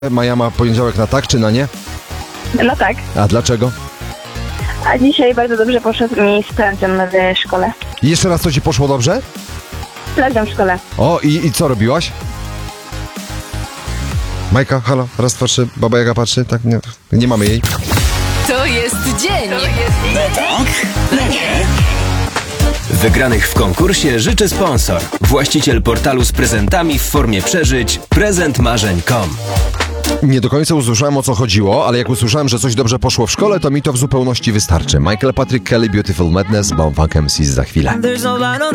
Maja ma poniedziałek na tak czy na nie? No tak. A dlaczego? A dzisiaj bardzo dobrze poszedł mi sprawdzian w szkole. I jeszcze raz, co ci poszło dobrze? Sprawdzian w szkole. O, i co robiłaś? Majka, halo, raz, dwa, trzy, Baba Jaga patrzy, tak, nie mamy jej. To jest dzień. Wygranych w konkursie życzy sponsor. Właściciel portalu z prezentami w formie przeżyć prezentmarzeń.com. Nie do końca usłyszałem, o co chodziło, ale jak usłyszałem, że coś dobrze poszło w szkole, to mi to w zupełności wystarczy. Michael Patrick Kelly, Beautiful Madness, Bone Funk MCs za chwilę.